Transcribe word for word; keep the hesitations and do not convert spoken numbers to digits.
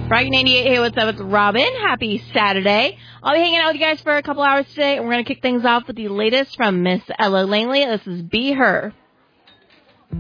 Rocky ninety-eight, hey, what's up? It's Robin. Happy Saturday. I'll be hanging out with you guys for a couple hours today, and we're going to kick things off with the latest from Miss Ella Langley. This is Be Her.